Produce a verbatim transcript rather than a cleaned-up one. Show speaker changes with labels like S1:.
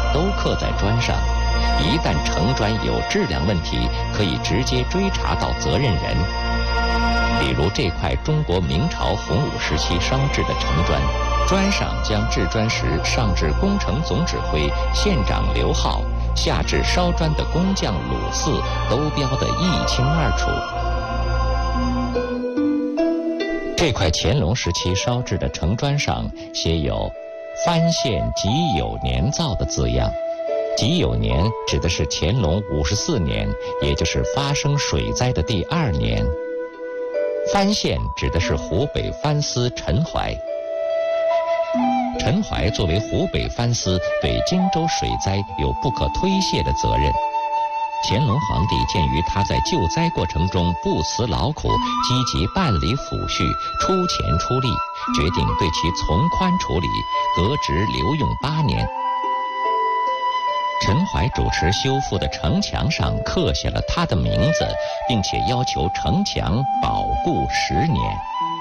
S1: 都刻在砖上，一旦城砖有质量问题，可以直接追查到责任人。比如这块中国明朝洪武时期烧制的城砖，砖上将制砖时上至工程总指挥县长刘浩，下至烧砖的工匠鲁四，都标得一清二楚。这块乾隆时期烧制的城砖上写有“藩县己酉年造”的字样。己酉年指的是乾隆五十四年，也就是发生水灾的第二年。藩县指的是湖北藩司陈怀。陈怀作为湖北藩司，对荆州水灾有不可推卸的责任。乾隆皇帝鉴于他在救灾过程中不辞劳苦，积极办理抚恤，出钱出力，决定对其从宽处理，革职留用八年。陈怀主持修复的城墙上刻下了他的名字，并且要求城墙保固十年。